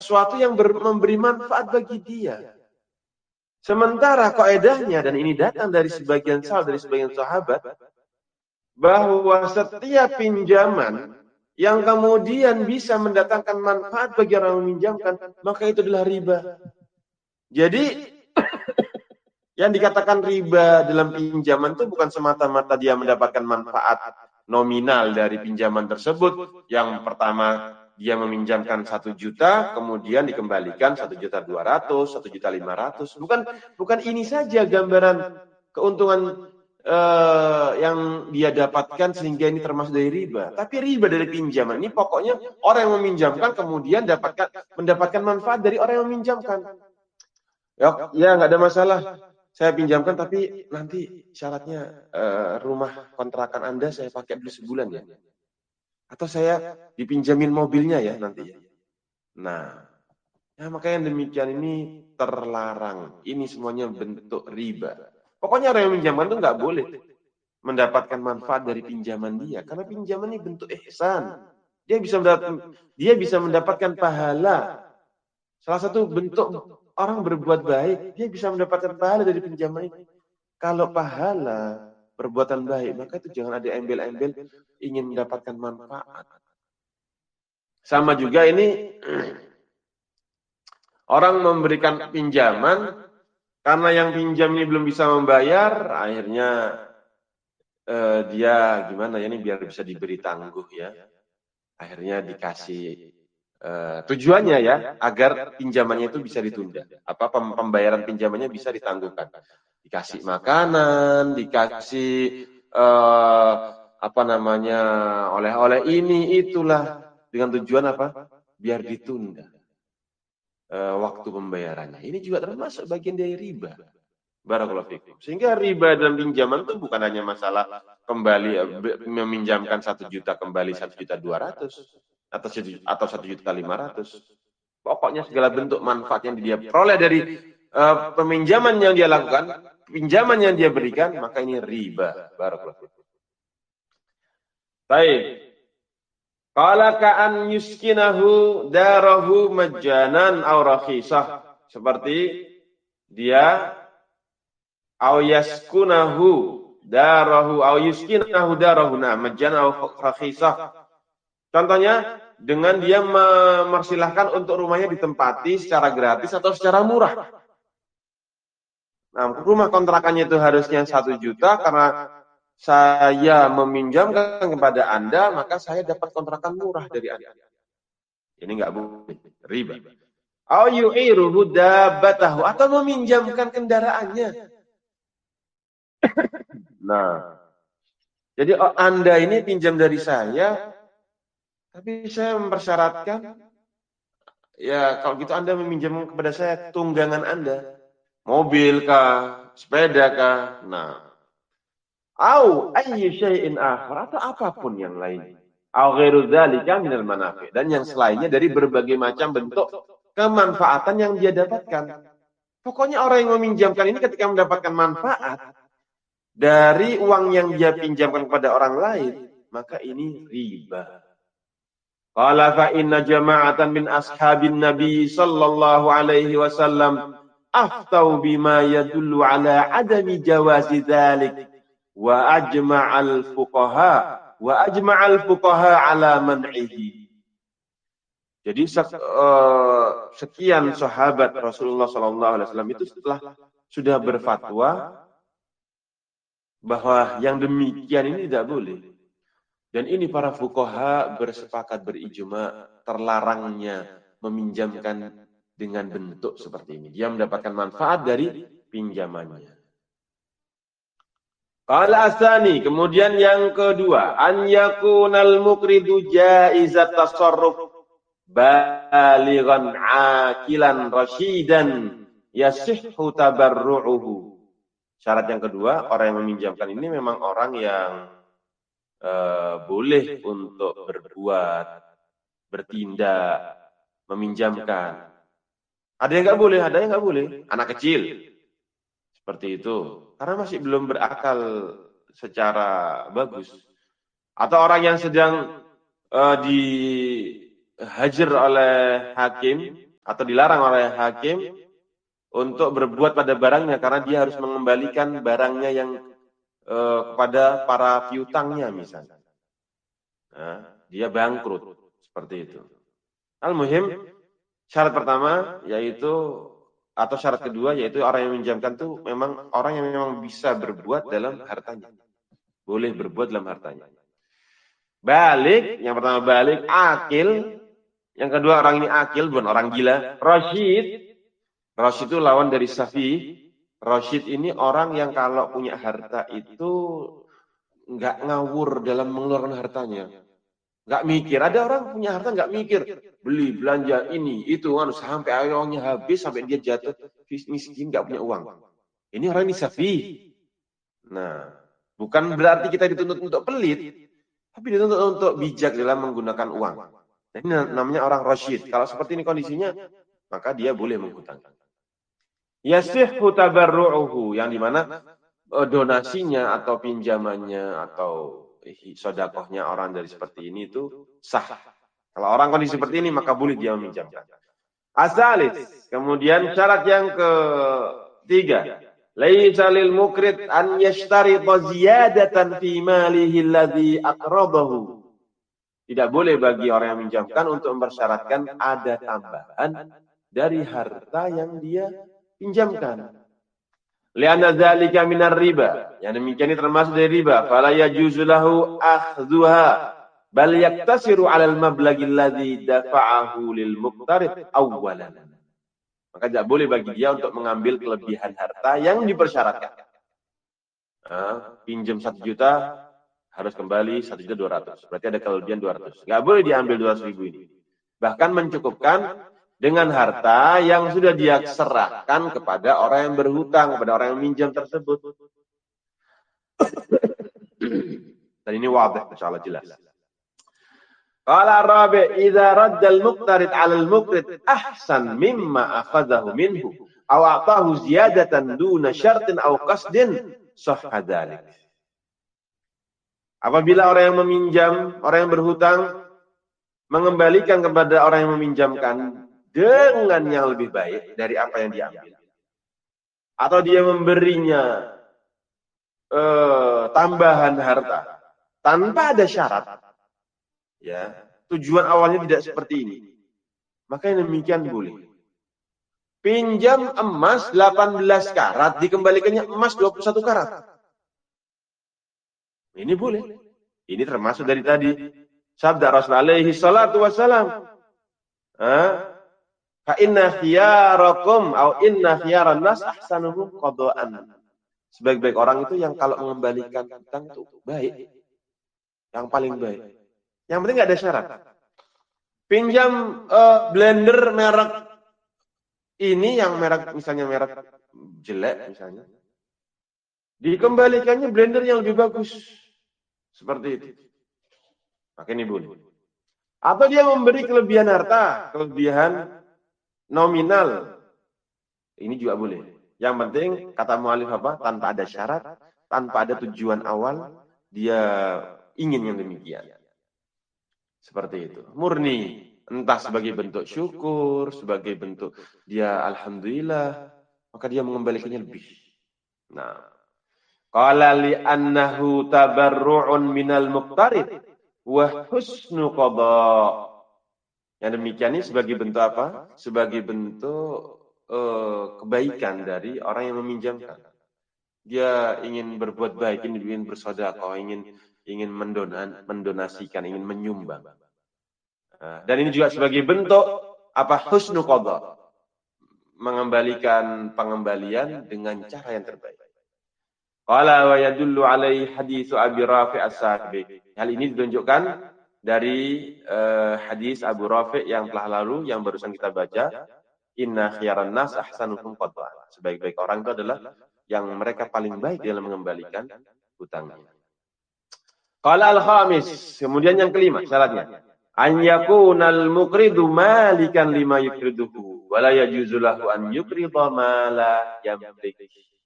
sesuatu yang memberi manfaat bagi dia. Sementara kaidahnya, dan ini datang dari sebagian sahabat, bahwa setiap pinjaman yang kemudian bisa mendatangkan manfaat bagi orang yang meminjamkan, maka itu adalah riba. Jadi yang dikatakan riba dalam pinjaman itu bukan semata-mata dia mendapatkan manfaat nominal dari pinjaman tersebut. Yang pertama, dia meminjamkan 1 juta, kemudian dikembalikan 1.200.000, 1.500.000. Bukan ini saja gambaran keuntungan yang dia dapatkan sehingga ini termasuk dari riba. Tapi riba dari pinjaman ini pokoknya orang yang meminjamkan kemudian mendapatkan manfaat dari orang yang meminjamkan. Ya nggak ada masalah. Saya pinjamkan tapi nanti syaratnya rumah kontrakan Anda saya pakai dulu sebulan ya. Atau saya dipinjamin mobilnya ya nanti. Nah, ya makanya demikian ini terlarang. Ini semuanya bentuk riba. Pokoknya orang yang meminjamkan itu nggak boleh mendapatkan manfaat dari pinjaman dia. Karena pinjaman ini bentuk ihsan. Dia bisa mendapatkan pahala. Salah satu bentuk orang berbuat baik, dia bisa mendapatkan pahala dari pinjaman ini. Kalau pahala perbuatan baik, maka itu jangan ada embel-embel ingin mendapatkan manfaat. Sama juga ini, orang memberikan pinjaman, karena yang pinjam ini belum bisa membayar, akhirnya dia gimana ya, ini biar bisa diberi tangguh ya. Akhirnya dikasih tujuannya ya, agar pinjamannya itu bisa ditunda. Pembayaran pinjamannya bisa ditangguhkan. Dikasih makanan, dikasih oleh-oleh ini itulah, dengan tujuan apa? Biar ditunda waktu pembayarannya. Ini juga termasuk bagian dari riba. Barakallahu fikum. Sehingga riba dalam pinjaman itu bukan hanya masalah kembali meminjamkan 1 juta kembali 1.200.000 atau 1.500.000. Pokoknya segala bentuk manfaat yang dia peroleh dari peminjaman yang dia lakukan, pinjaman yang dia berikan, maka ini riba. Barakallahu fikum. Baik. Qala ka'an yuskinahu darahu majjanan aw rakhisah. Seperti dia aw yaskunahu darahu aw yuskinahu darahu majjanan aw rakhisah. Contohnya dengan dia mempersilahkan untuk rumahnya ditempati secara gratis atau secara murah. Nah, rumah kontrakannya itu harusnya 1 juta, karena saya meminjamkan kepada Anda, maka saya dapat kontrakan murah dari Anda. Ini nggak boleh, riba. Au yu'iruhu dabbatahu, atau meminjamkan kendaraannya. Nah, jadi Anda ini pinjam dari saya, tapi saya mempersyaratkan, ya kalau gitu Anda meminjam kepada saya tunggangan Anda, mobil kah, sepeda kah, nah, au ayyi syai'in akhar, atau apapun yang lain. Au ghairu dzalika minal manafi', dan yang selainnya dari berbagai macam bentuk kemanfaatan yang dia dapatkan. Pokoknya orang yang meminjamkan ini ketika mendapatkan manfaat dari uang yang dia pinjamkan kepada orang lain, maka ini riba. Qala fa inna jama'atan min ashabin nabi sallallahu alaihi wasallam aftau bima yadullu ala adami jawazi dzalik wa ajma'al fuqaha ala man'ihi. Jadi sekian sahabat Rasulullah sallallahu alaihi wasallam itu setelah sudah berfatwa bahwa yang demikian ini tidak boleh. Dan ini para fuqaha bersepakat berijma terlarangnya meminjamkan dengan bentuk seperti ini. Dia mendapatkan manfaat dari pinjamannya. Qala asani, kemudian yang kedua, an yakunal muqridu jaizat tasarruf balighan aqilan rasyidan yasihhu tabarru'uhu. Syarat yang kedua, orang yang meminjamkan ini memang orang yang boleh untuk berbuat, bertindak, meminjamkan. Ada yang nggak boleh, ada yang nggak boleh. Anak kecil, seperti itu. Karena masih belum berakal secara bagus. Atau orang yang sedang dihajar oleh hakim, atau dilarang oleh hakim untuk berbuat pada barangnya karena dia harus mengembalikan barangnya yang kepada para piutangnya misalnya. Nah, dia bangkrut seperti itu. Al-muhim, syarat pertama yaitu atau syarat kedua yaitu orang yang meminjamkan itu memang orang yang memang bisa berbuat dalam hartanya. Boleh berbuat dalam hartanya. Balik, yang pertama balik, akil. Yang kedua orang ini akil, bukan orang gila. Rasyid. Rasyid itu lawan dari safi. Rasyid ini orang yang kalau punya harta itu nggak ngawur dalam mengeluarkan hartanya. Nggak mikir. Ada orang punya harta nggak mikir. Beli, belanja, ini, itu. Sampai akhirnya habis, sampai dia jatuh. Miskin, nggak punya uang. Ini orang ini safi. Nah, bukan berarti kita dituntut untuk pelit. Tapi dituntut untuk bijak dalam menggunakan uang. Ini namanya orang rasyid. Kalau seperti ini kondisinya, maka dia boleh menghutang. Yasihhu tabarru'uhu, yang dimana donasinya atau pinjamannya atau sedekahnya orang dari seperti ini itu sah. Kalau orang kondisi seperti ini maka boleh dia meminjamkan. Asalis, kemudian syarat yang ketiga, laisa lil mukrid an yashtarita ziyadatan fi malihi alladhi aqradahu. Tidak boleh bagi orang yang meminjamkan untuk mempersyaratkan ada tambahan dari harta yang dia pinjamkan. Lianna dzalika minar riba. Yang demikian ini termasuk dari riba. Fala yajuzu lahu akhdhuha bal yaktasiru 'alal mablaghi alladhi dafa'ahu lil muqtarid awwalan. Maka tidak boleh bagi dia untuk mengambil kelebihan harta yang dipersyaratkan. Pinjam 1 juta harus kembali 1.200.000. Berarti ada kelebihan 200. Nggak boleh diambil 200.000 ini. Bahkan mencukupkan dengan harta yang sudah dia serahkan kepada orang yang berhutang, kepada orang yang minjam tersebut. Dan ini wadih, insyaallah jelas. Qala Rabi, idza radda al-muqtarid 'ala al-muqrid ahsan mimma akhadhahu minhu aw a'tahu ziyadatan duna syartin aw qasdin sahha dzalik. Apabila orang yang meminjam, orang yang berhutang mengembalikan kepada orang yang meminjamkan dengan yang lebih baik dari apa yang diambil, atau dia memberinya tambahan harta tanpa ada syarat, ya, tujuan awalnya tidak seperti ini, maka yang demikian boleh. Pinjam emas 18 karat dikembalikannya emas 21 karat. Ini boleh. Ini termasuk dari tadi sabda Rasulullah alaihi salatu wassalam. Fa inna khiyarakum au inna khiyaran nas ahsanuhum qada'an. Sebaik-baik orang itu yang kalau mengembalikan hutang itu baik. Yang paling baik. Yang penting enggak ada syarat. Pinjam blender merek ini, yang merek misalnya merek jelek misalnya. Dikembalikannya blender yang lebih bagus. Seperti itu. Maka ini boleh. Atau dia memberi kelebihan harta, kelebihan nominal. Ini juga boleh. Yang penting, kata mu'alif apa? Tanpa ada syarat, tanpa ada tujuan awal, dia ingin yang demikian. Seperti itu. Murni. Entah sebagai bentuk syukur, sebagai bentuk dia alhamdulillah, maka dia mengembalikannya lebih. Nah, qala li annahu tabarru'un minal muqtarid wa husnu qada. Yang demikian ini sebagai bentuk apa? Sebagai bentuk kebaikan dari orang yang meminjamkan. Dia ingin berbuat baik, ingin bersedekah, ingin mendonasikan, ingin menyumbang. Dan ini juga sebagai bentuk apa? Husnu qada. Mengembalikan pengembalian dengan cara yang terbaik. Qala wa yadullu alaihi haditsu Abi Rafi' as-Sabiq. Hal ini ditunjukkan dari hadis Abu Rafi' yang telah lalu, yang barusan kita baca. Inna khiyaran nas ahsanuhum qada'an. Sebaik-baik orang itu adalah yang mereka paling baik dalam mengembalikan hutangnya. Qala al-khamis, kemudian yang kelima syaratnya. An yakunal muqridu malikan lima yukriduhu wa la yajuzu lahu an yukrida ma la yamlik.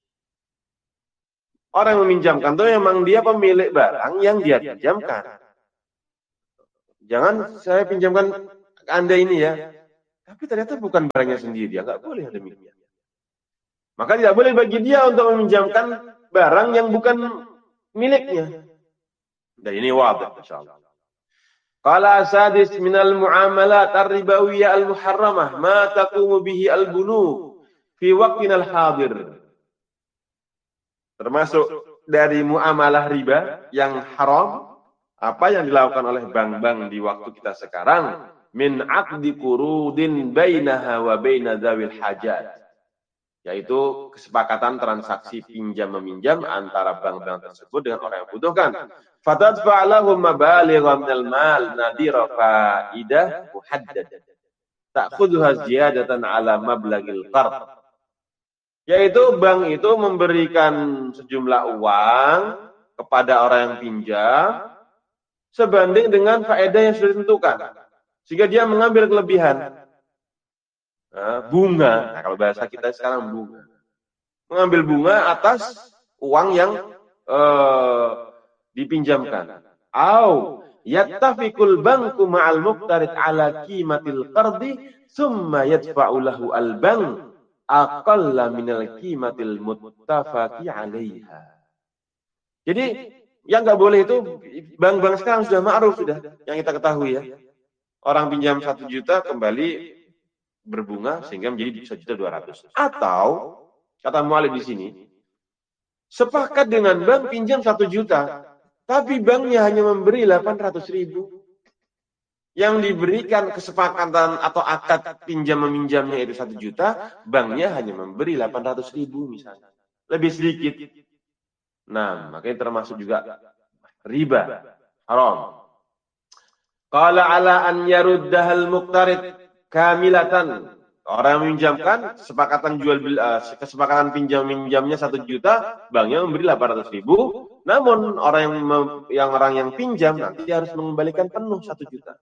Orang yang meminjamkan itu memang dia pemilik barang yang dia pinjamkan. Jangan saya pinjamkan ke Anda ini ya. Tapi ternyata bukan barangnya sendiri, dia nggak boleh demikian. Maka tidak boleh bagi dia untuk meminjamkan barang yang bukan miliknya. Dan ini wadah, insyaallah. Qala sadis minal muamalat ar-ribawiyah al-muharramah ma taqumu bihi al-bunuk fi waqtina al-hadir. Termasuk dari muamalah riba yang haram, apa yang dilakukan oleh bank-bank di waktu kita sekarang, min aqdi qurudin bainaha wa baina dzawil hajat, yaitu kesepakatan transaksi pinjam meminjam antara bank-bank tersebut dengan orang yang membutuhkan. Fatadfa lahum mabaligha minal mal nadira faidah muhaddadah ta'khudhuha ziyadatan ala mablagil qard, yaitu bank itu memberikan sejumlah uang kepada orang yang pinjam sebanding dengan faedah yang sudah ditentukan, sehingga dia mengambil kelebihan. Bunga, nah, kalau bahasa kita sekarang bunga, mengambil bunga atas uang yang dipinjamkan. Au yattafiqul banku ma'al muqtarid ala qimatil qardi summa yadfa'u lahu al-bank aqalla minal qimatil muttafaqi 'alaiha. Jadi yang nggak boleh itu bank-bank sekarang sudah ma'ruf, sudah yang kita ketahui ya. Orang pinjam 1 juta kembali berbunga sehingga menjadi 1.200.000. Atau kata mu'alif di sini, sepakat dengan bank pinjam 1 juta, tapi banknya hanya memberi 800.000. Yang diberikan kesepakatan atau akad pinjam meminjamnya itu 1 juta, banknya hanya memberi 800.000 misalnya, lebih sedikit. Nah, makanya termasuk juga riba, haram. Qala ala an yaruddahal muqtarid kamilatan. Orang yang meminjamkan kesepakatan pinjam minjamnya 1 juta, banknya memberi 800.000. Namun orang yang pinjam nanti dia harus mengembalikan penuh 1 juta.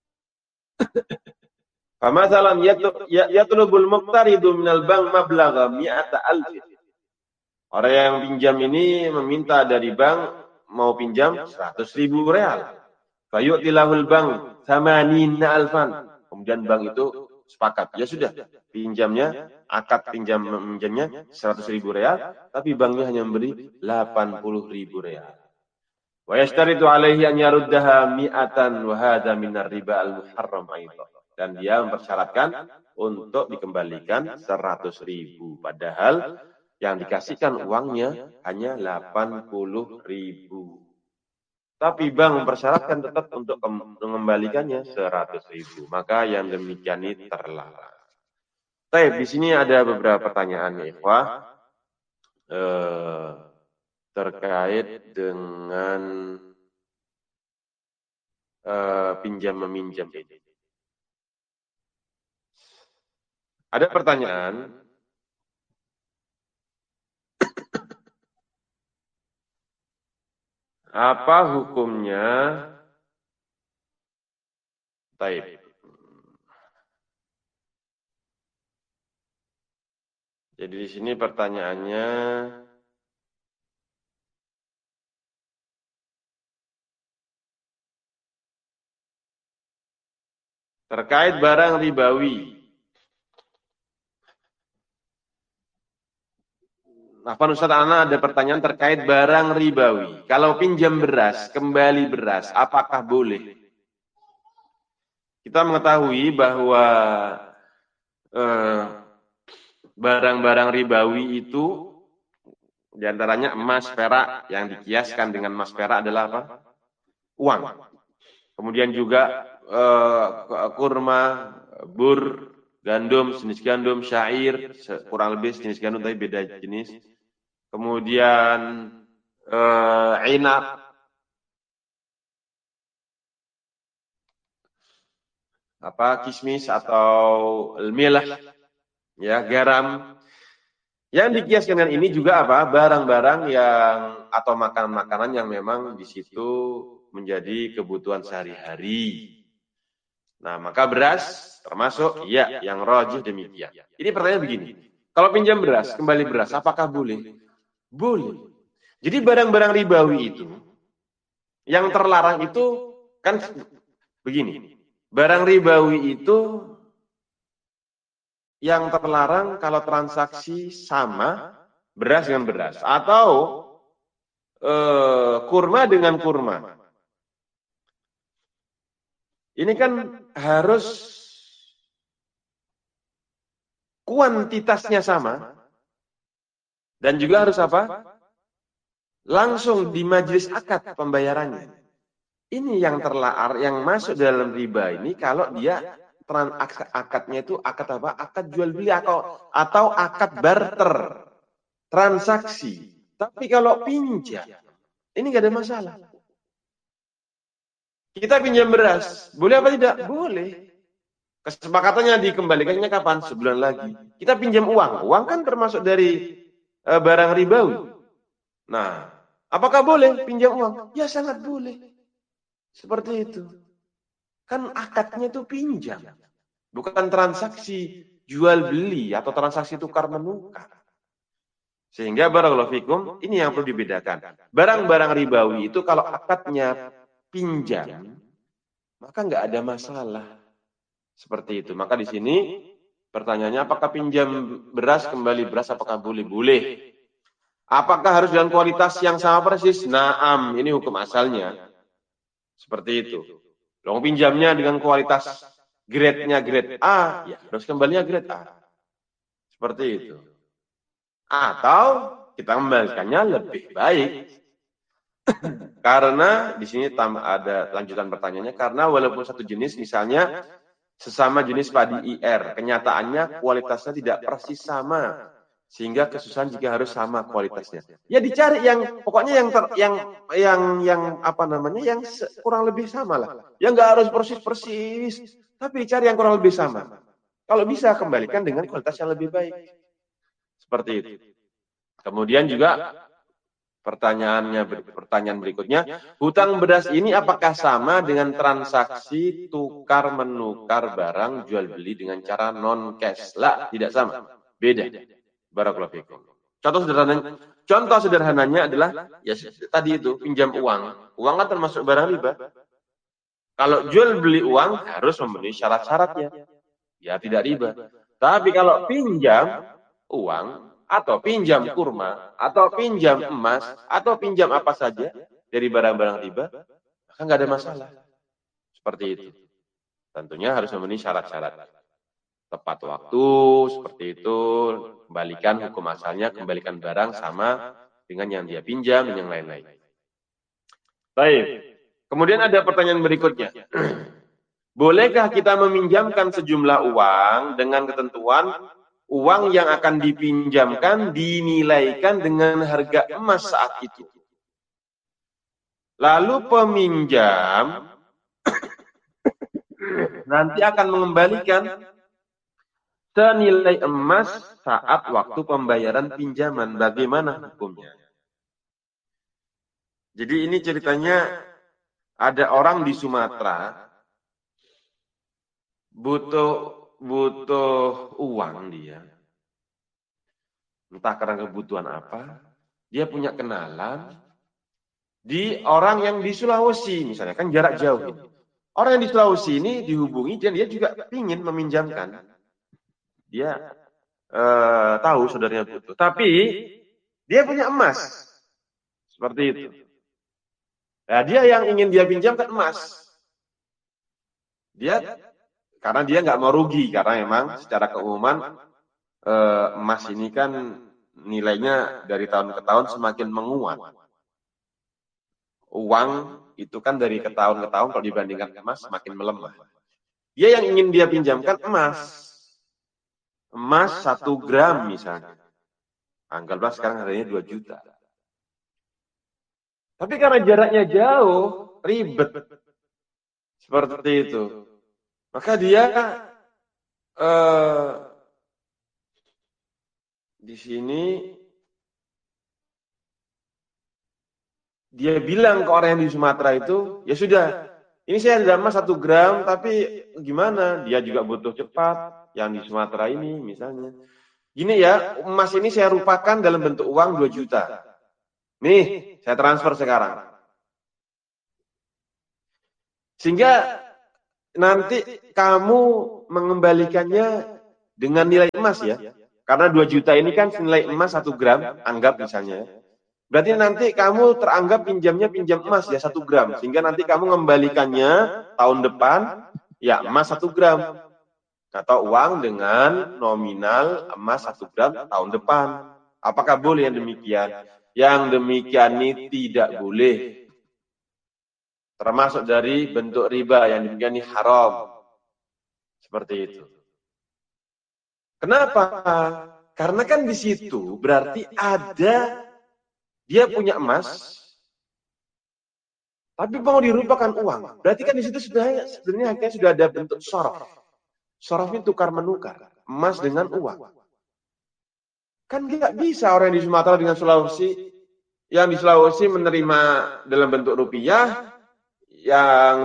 Famasalan yatlubul muqtaridu minal bank mablagha mi'ata alf. Orang yang pinjam ini meminta dari bank mau pinjam 100.000 real. Fayu'tilahul bank 80 alfan. Kemudian bank itu sepakat, ya sudah, pinjamnya, akad pinjamnya 100.000 real, tapi banknya hanya memberi 80.000 real. Wa yashtaritu alaihi an yaruddaha mi'atan wa hadza minar riba al-muharram aidan. Dan dia mempersyaratkan untuk dikembalikan 100.000, padahal yang dikasihkan uangnya hanya 80.000. Tapi bank mempersyaratkan tetap untuk mengembalikannya 100.000. Maka yang demikian ini terlarang. Baik, di sini ada beberapa pertanyaan ya, ikhwah, terkait dengan pinjam meminjam ini. Ada pertanyaan, apa hukumnya? Baik. Jadi di sini pertanyaannya, terkait barang ribawi. Afwan Ustaz, ana ada pertanyaan terkait barang ribawi. Kalau pinjam beras, kembali beras, apakah boleh? Kita mengetahui bahwa barang-barang ribawi itu diantaranya emas, perak, yang dikiaskan dengan emas, perak adalah apa? Uang. Kemudian juga kurma, bur, gandum, jenis gandum, syair, kurang lebih jenis gandum tapi beda jenis. Kemudian inap, kismis atau milah, ya, garam. Yang dikiaskan dengan ini juga apa? Barang-barang yang atau makanan-makanan yang memang di situ menjadi kebutuhan sehari-hari. Nah, maka beras termasuk, ya, yang rajih demikian. Ini pertanyaan begini, kalau pinjam beras, kembali beras, apakah boleh? Boleh. Jadi barang-barang ribawi itu, yang terlarang itu kan begini, barang ribawi itu yang terlarang kalau transaksi sama beras dengan beras atau kurma dengan kurma. Ini kan harus kuantitasnya sama dan juga harus apa? Langsung di majelis akad pembayarannya. Ini yang terlarang, yang masuk dalam riba ini kalau dia akadnya itu akad apa? Akad jual beli atau akad barter, transaksi. Tapi kalau pinjam, ini nggak ada masalah. Kita pinjam beras, boleh apa tidak? Boleh. Kesepakatannya dikembalikannya kapan? Sebulan lagi. Kita pinjam uang. Uang kan termasuk dari barang ribawi. Nah, apakah boleh pinjam uang? Ya sangat boleh. Seperti itu. Kan akadnya itu pinjam. Bukan transaksi jual beli atau transaksi tukar menukar. Sehingga barakallahu fikum, ini yang perlu dibedakan. Barang-barang ribawi itu kalau akadnya pinjam, maka nggak ada masalah. Seperti itu. Maka di sini pertanyaannya, apakah pinjam beras kembali beras? Apakah boleh? Boleh. Apakah harus dengan kualitas yang sama persis? Naam, ini hukum asalnya. Seperti itu. Kalau pinjamnya dengan kualitas grade-nya grade A, ya harus kembalinya grade A. Seperti itu. Atau kita kembalikannya lebih baik. Karena di sini ada lanjutan pertanyaannya, karena walaupun satu jenis, misalnya sesama jenis padi IR, kenyataannya kualitasnya tidak persis sama, sehingga kesusahan jika harus sama kualitasnya. Ya dicari yang pokoknya yang apa namanya, yang kurang lebih sama lah. Yang nggak harus persis, tapi dicari yang kurang lebih sama. Kalau bisa kembalikan dengan kualitas yang lebih baik. Seperti itu. Kemudian juga pertanyaan berikutnya, hutang beras ini apakah sama dengan transaksi tukar menukar barang jual beli dengan cara non cash? Lah, tidak sama. Beda. Barakallahu fikum. Contoh sederhananya adalah ya tadi itu pinjam uang. Uang kan termasuk barang riba. Kalau jual beli uang harus memenuhi syarat-syaratnya. Ya tidak riba. Tapi kalau pinjam uang atau pinjam kurma atau pinjam emas atau pinjam apa saja dari barang-barang riba, maka nggak ada masalah. Seperti itu. Tentunya harus memenuhi syarat-syarat. Tepat waktu, seperti itu. Kembalikan hukum asalnya, kembalikan barang sama dengan yang dia pinjam dan yang lain-lain. Baik. Kemudian ada pertanyaan berikutnya. Bolehkah kita meminjamkan sejumlah uang dengan ketentuan uang yang akan dipinjamkan dinilaikan dengan harga emas saat itu? Lalu peminjam nanti akan mengembalikan senilai emas saat waktu pembayaran pinjaman. Bagaimana hukumnya? Jadi ini ceritanya ada orang di Sumatera butuh uang dia. Entah karena kebutuhan apa, dia punya kenalan di orang yang di Sulawesi, misalnya, kan jarak jauh ini. Orang yang di Sulawesi ini dihubungi dan dia juga ingin meminjamkan. Dia tahu saudaranya butuh, tapi dia punya emas. Seperti itu. Nah, dia yang ingin dia pinjamkan emas. Karena dia nggak mau rugi, karena memang secara keumuman emas ini kan nilainya dari tahun ke tahun semakin menguat. Uang itu kan dari ke tahun ke tahun kalau dibandingkan emas semakin melemah. Dia yang ingin dia pinjamkan emas 1 gram misalnya. Anggaplah sekarang harganya 2 juta. Tapi karena jaraknya jauh, ribet. Seperti itu. Maka dia di sini dia bilang ke orang yang di Sumatera itu, ya sudah, ini saya ada emas 1 gram, tapi gimana? Dia juga butuh cepat, yang di Sumatera ini misalnya. Gini ya, emas ini saya rupakan dalam bentuk uang 2 juta. Nih, saya transfer sekarang. Sehingga nanti kamu mengembalikannya dengan nilai emas ya. Karena 2 juta ini kan nilai emas 1 gram, anggap misalnya. Berarti nanti kamu teranggap pinjamnya pinjam emas ya 1 gram. Sehingga nanti kamu mengembalikannya tahun depan, ya emas 1 gram. Atau uang dengan nominal emas 1 gram tahun depan. Apakah boleh yang demikian? Yang demikian ini tidak boleh. Termasuk dari bentuk riba, yang demikian ini haram. Seperti itu. Kenapa? Karena kan di situ berarti ada, dia punya emas, tapi mau dirupakan uang. Berarti kan di situ sebenarnya akhirnya sudah ada bentuk sorof. Sorof itu tukar menukar, emas dengan uang. Kan nggak bisa orang di Sumatera dengan Sulawesi, yang di Sulawesi menerima dalam bentuk rupiah, yang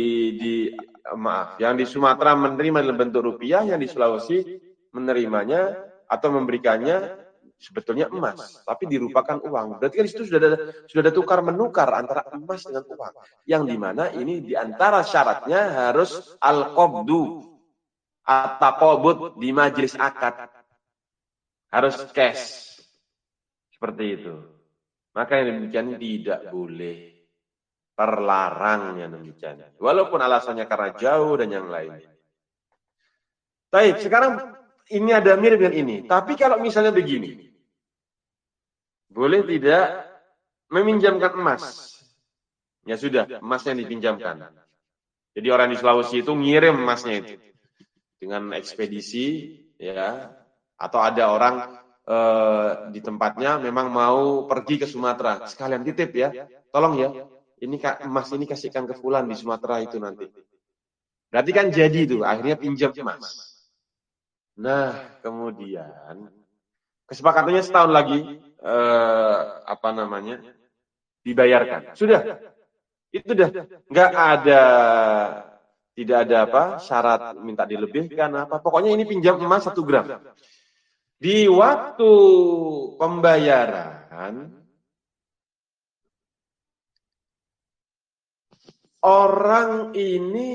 yang di Sumatera menerima dalam bentuk rupiah, yang di Sulawesi menerimanya atau memberikannya sebetulnya emas, tapi dirupakan uang. Berarti kan di situ sudah ada tukar menukar antara emas dengan uang. Yang dimana ini diantara syaratnya harus al-qabdu at-taqabud di majelis akad. Harus cash. Seperti itu. Maka yang demikian tidak boleh. Terlarang yang demikian. Walaupun alasannya karena jauh dan yang lain. Baik, sekarang ini ada mirip dengan ini. Tapi kalau misalnya begini. Boleh tidak meminjamkan emas? Ya sudah, emasnya dipinjamkan. Jadi orang di Sulawesi itu ngirim emasnya itu. Dengan ekspedisi, ya. Atau ada orang di tempatnya memang mau pergi ke Sumatera. Sekalian titip ya. Tolong ya. Ini emas ini kasihkan ke fulan di Sumatera itu nanti. Berarti kan jadi itu, akhirnya pinjam emas. Nah, kemudian kesepakatannya setahun lagi dibayarkan. Sudah. Itu dah. Tidak ada syarat minta dilebihkan apa. Pokoknya ini pinjam emas 1 gram. Di waktu pembayaran orang ini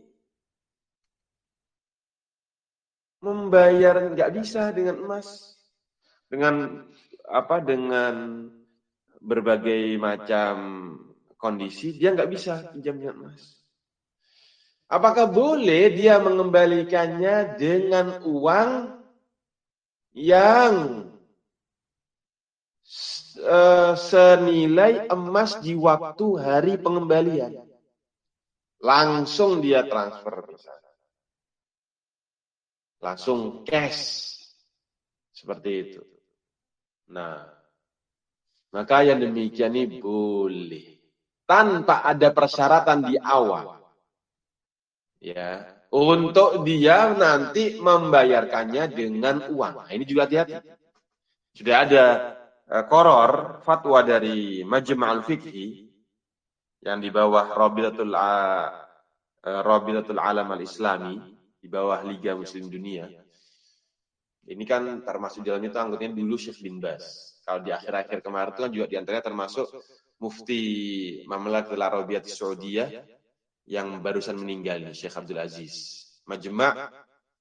membayar nggak bisa dengan emas, dengan berbagai macam kondisi dia nggak bisa pinjam dengan emas. Apakah boleh dia mengembalikannya dengan uang yang senilai emas di waktu hari pengembalian? Langsung dia transfer misalnya. Langsung cash. Seperti itu. Nah, maka yang demikian ini boleh. Tanpa ada persyaratan di awal. Ya, untuk dia nanti membayarkannya dengan uang. Nah, ini juga hati-hati. Sudah ada qoror fatwa dari Majma' al-Fiqhi yang di bawah Rabidatul Alam al-Islami, di bawah Liga Muslim Dunia. Ini kan termasuk dalamnya itu anggotanya dulu Syekh bin Baz. Kalau di akhir-akhir kemarin itu kan juga diantaranya termasuk Mufti Mamlakatul Arabiyyah Saudiyah yang barusan meninggal, Syekh Abdul Aziz. Majma'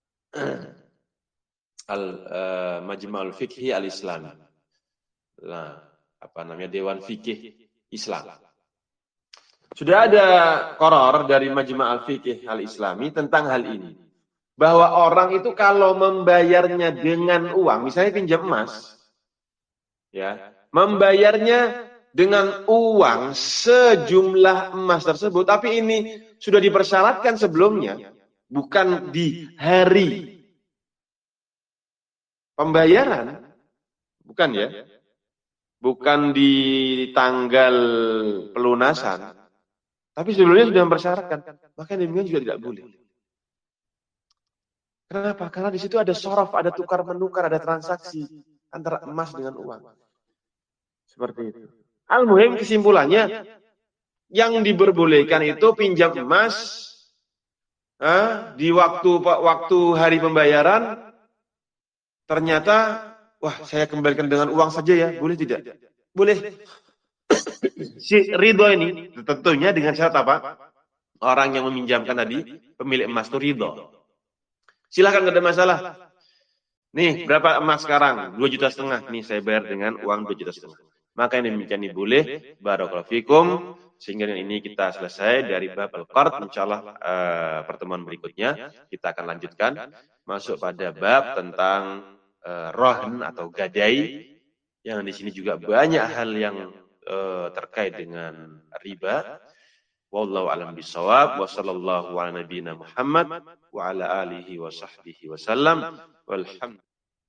al-Fiqhi al-Islami. Nah, Dewan Fikih Islam. Sudah ada qoror dari Majma' al-Fiqhi al-Islami tentang hal ini. Bahwa orang itu kalau membayarnya dengan uang, misalnya pinjam emas, ya, membayarnya dengan uang sejumlah emas tersebut, tapi ini sudah dipersyaratkan sebelumnya, bukan di hari pembayaran, bukan ya, bukan di tanggal pelunasan, tapi sebelumnya sudah mempersyaratkan, maka demikian juga tidak boleh. Kenapa? Karena di situ ada sorof, ada tukar menukar, ada transaksi antara emas dengan uang. Seperti itu. Al-muhim kesimpulannya, yang diperbolehkan itu pinjam emas di waktu hari pembayaran, ternyata, wah saya kembalikan dengan uang saja ya, boleh tidak? Boleh. Si ridho ini tentunya dengan syarat apa? Orang yang meminjamkan tadi, pemilik emas itu ridho. Silakan, nggak ada masalah. Nih, berapa emas sekarang? 2,5 juta. Nih, saya bayar dengan uang 2,5 juta. Maka yang demikian ini boleh. Barakallahu fikum. Sehingga dengan ini kita selesai dari bab al-qard. Insyaallah pertemuan berikutnya kita akan lanjutkan masuk pada bab tentang rohn atau gadai. Yang di sini juga banyak hal yang terkait dengan riba. Wallahu a'lam bishawab wa sallallahu ala nabiyyina Muhammad wa ala alihi wa sahbihi wasallam. Walhamdulillah.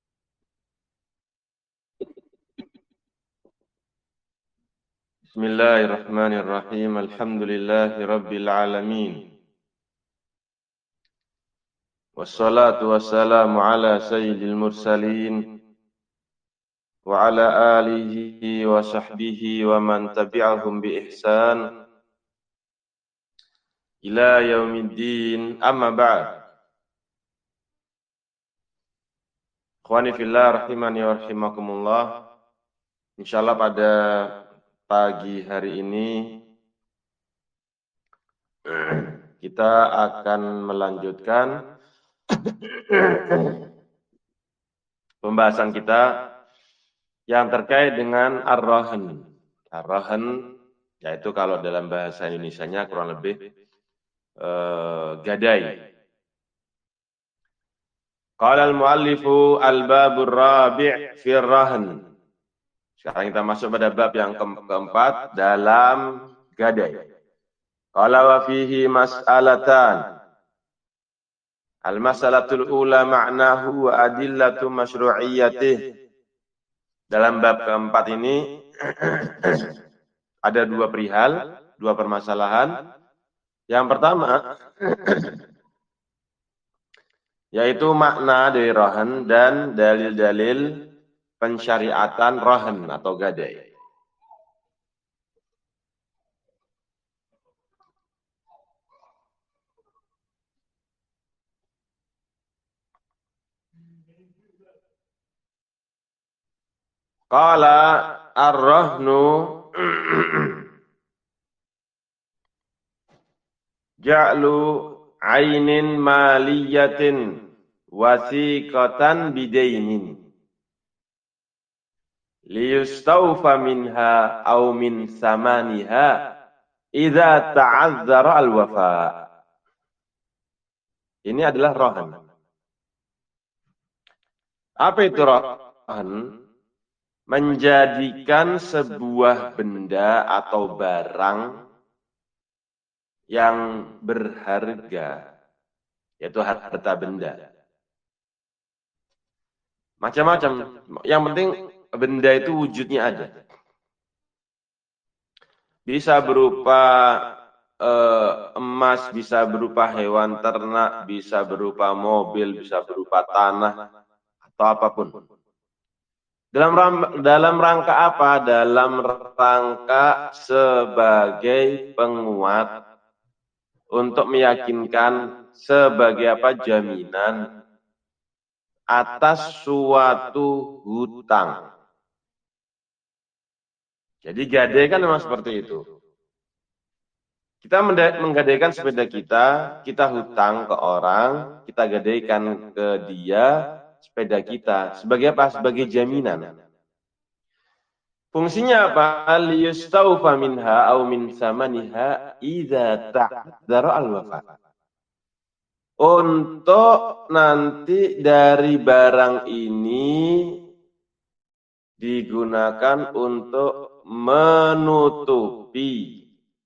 Bismillahirrahmanirrahim. Alhamdulillahi rabbil alamin. Wassalatu wassalamu ala sayyidil mursalin wa ala alihi wa sahbihi wa man tabi'ahum bi ihsan ila yaumiddin. Amma ba'd. Ikhwani fillah rahimani wa rahimakumullah. Insyaallah pada pagi hari ini kita akan melanjutkan pembahasan kita yang terkait dengan ar-rahn. Ar-rahn yaitu kalau dalam bahasa Indonesianya kurang lebih gadai. Qala al-muallifu al-babur rabi' fi ar-rahn. Sekarang kita masuk pada bab yang keempat dalam gadai. Qala wa fihi mas'alatan. Al-mas'alatul ula ma'nahu wa adillatu masyru'iyyatih. Dalam bab keempat ini ada dua perihal, dua permasalahan. Yang pertama yaitu makna dari rahn dan dalil-dalil pensyariatan rahn atau gadai. Qala ar-rahnu ja'lu ainin maliyatin wasiqatan bidainin liyustawfa minha aw min samaniha idza ta'azzara al-wafa. Ini adalah rahn. Apa itu rahn? Menjadikan sebuah benda atau barang yang berharga, yaitu harta benda. Macam-macam. Yang penting benda itu wujudnya ada. Bisa berupa emas, bisa berupa hewan ternak, bisa berupa mobil, bisa berupa tanah, atau apapun. Dalam rangka apa? Dalam rangka sebagai penguat untuk meyakinkan sebagai apa? Jaminan atas suatu hutang. Jadi gadai kan memang seperti itu. Kita menggadaikan sepeda kita hutang ke orang, kita gadaikan ke dia sepeda kita. Sebagai apa? Sebagai jaminan. Fungsinya apa? Liyustawfa minha aw min samaniha idza ta'azzara al-wafa. Untuk nanti dari barang ini digunakan untuk menutupi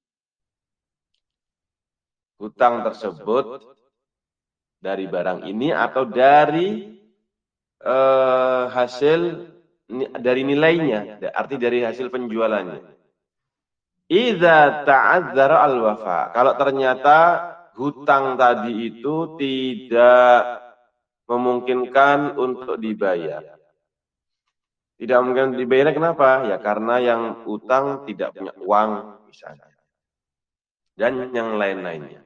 hutang tersebut dari barang ini atau dari hasil dari nilainya, arti dari hasil penjualannya. Idza ta'azzara al-wafa. Kalau ternyata hutang tadi itu tidak memungkinkan untuk dibayar. Tidak mungkin dibayar kenapa? Ya karena yang utang tidak punya uang misalnya. Dan yang lain-lainnya.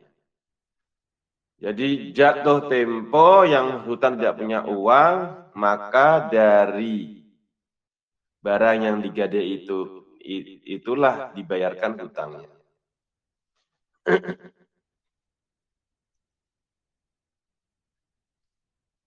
Jadi jatuh tempo yang hutang tidak punya uang, maka dari barang yang digadai itulah dibayarkan hutangnya.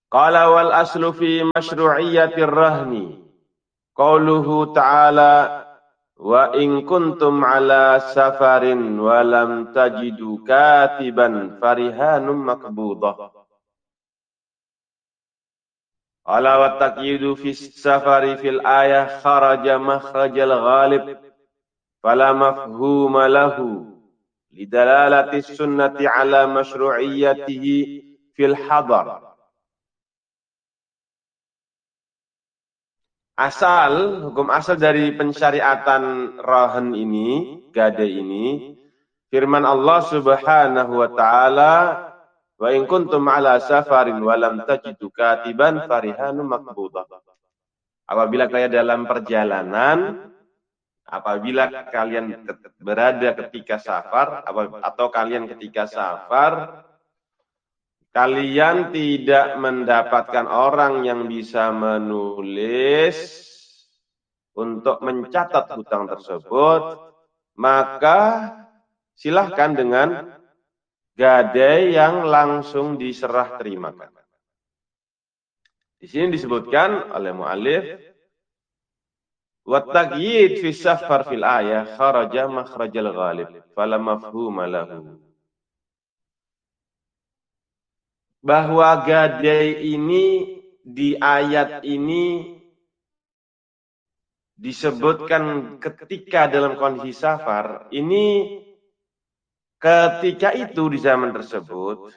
Qala wal aslu fi masyru'iyyatir rahni qauluhu ta'ala wa in kuntum ala safarin wa lam tajidu katiban farihanum maqbudah. Ala wa taqyidu fi safari fil ayah kharaja makhrajal ghalib fala mafhuma lahu lidalalati sunnati ala masyru'iyyatihi fil hadar. Hukum asal dari pensyariatan rahan ini, gadai ini, firman Allah Subhanahu wa taala, wa in kuntum ala safarin wa lam tajidu katiban farihanum maqbudah. Apabila kalian dalam perjalanan, apabila kalian berada ketika safar atau kalian ketika safar, kalian tidak mendapatkan orang yang bisa menulis untuk mencatat hutang tersebut, maka silahkan dengan gadai yang langsung diserah terimakan. Di sini disebutkan oleh mu'allif, wattaqyid fi safar fil ayah kharaja makhrajal ghalib fala mafhuma lahu. Bahwa gadai ini di ayat ini disebutkan ketika dalam kondisi safar, ini ketika itu di zaman tersebut,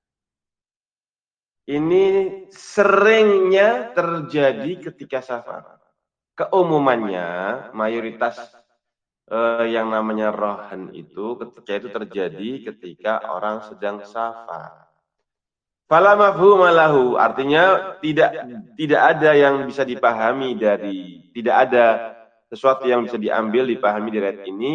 ini seringnya terjadi ketika safar. Keumumannya, mayoritas yang namanya rohan itu ketika itu terjadi ketika orang sedang safar. Fala mafhuma lahu, artinya tidak ada yang bisa dipahami tidak ada sesuatu yang bisa diambil dipahami dari ayat ini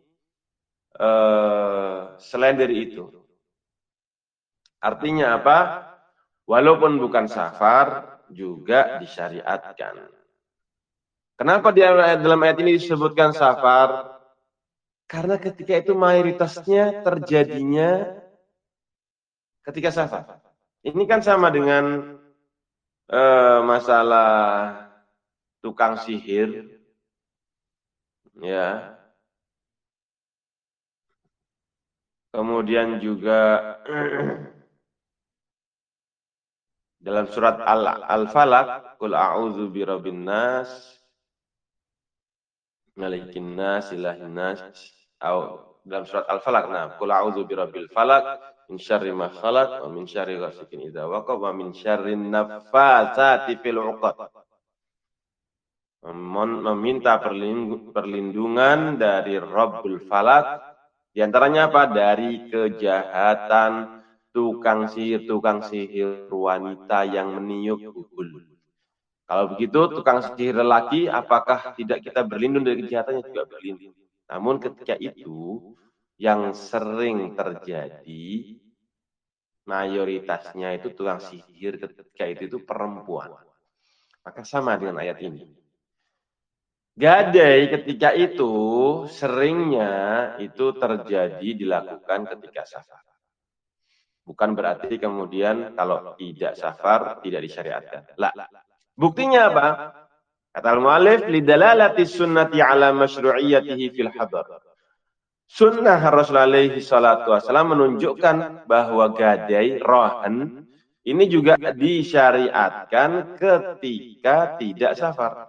selain dari itu. Artinya apa? Walaupun bukan safar juga disyariatkan. Kenapa dalam ayat ini disebutkan safar? Karena ketika itu mayoritasnya terjadinya ketika safar. Ini kan sama dengan masalah tukang sihir, ya. Kemudian juga dalam surat Al-Falaq, qul a'udzu birabbin nas, malikin nas, ilahin nas, atau dalam surat Al-Falaq, nah, qul a'udzu birabbil falaq min syarri ma khalaq wa min syarri ghasikin idza waqab wa min syarrin naffatsati fil 'uqad. Meminta perlindungan dari Rabbul Falaq, di antaranya apa? Dari kejahatan tukang sihir wanita yang meniup bubul. Kalau begitu tukang sihir lelaki, apakah tidak kita berlindung dari kejahatannya? Juga berlindung. Namun ketika itu yang sering terjadi, mayoritasnya itu tukang sihir ketika itu perempuan. Maka sama dengan ayat ini. Gadai ketika itu seringnya itu terjadi dilakukan ketika safar. Bukan berarti kemudian kalau tidak safar tidak disyariatkan. Lah. Buktinya apa? Kata al-mu'allif, lidalalati sunnati ala masyru'iyyatihi fil hadar. Sunnah Rasulullah alaihi salatu wasallam menunjukkan bahwa gadai rohan ini juga disyariatkan ketika tidak safar.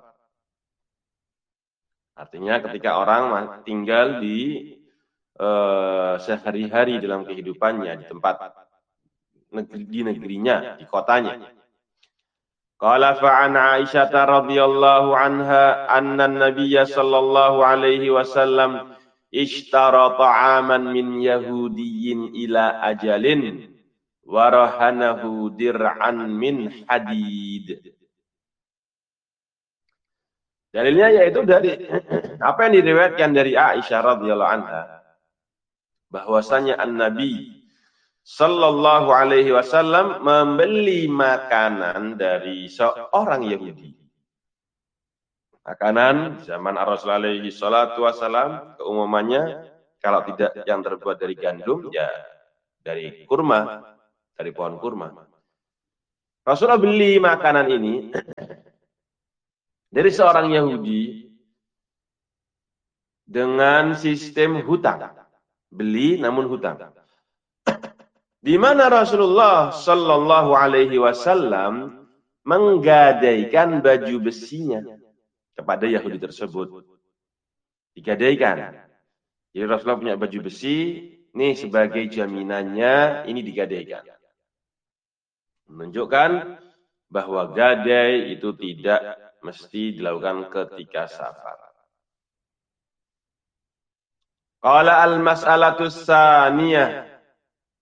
Artinya ketika orang tinggal di sehari-hari dalam kehidupannya di tempat di negerinya, di kotanya. Qala fa'an Aisyah radhiyallahu anha anna an-nabiy sallallahu alaihi wasallam ishtara ta'aman min yahudiyyin ila ajalin wa rahanahu dir'an min hadid. Dalilnya yaitu dari apa yang diriwayatkan dari Aisyah radhiyallahu anha bahwasanya an-nabi sallallahu alaihi wasallam membeli makanan dari seorang Yahudi. Makanan zaman Rasulullah alaihi salatu wasallam keumumannya kalau tidak yang terbuat dari gandum ya dari kurma, dari pohon kurma. Rasulullah beli makanan ini dari seorang Yahudi dengan sistem hutang. Beli namun hutang. Di mana Rasulullah Shallallahu Alaihi Wasallam menggadaikan baju besinya kepada Yahudi tersebut. Digadaikan. Jadi Rasulullah punya baju besi, nih sebagai jaminannya ini digadaikan. Menunjukkan bahwa gadai itu tidak mesti dilakukan ketika safar. Qala al-mas'alatus saniyah.